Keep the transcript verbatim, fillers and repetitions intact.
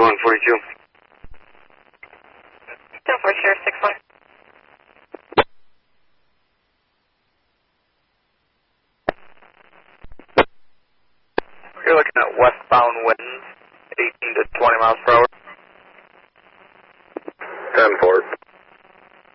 one forty-two. ten four, Sheriff six one. You're looking at westbound winds, eighteen to twenty miles per hour. ten four.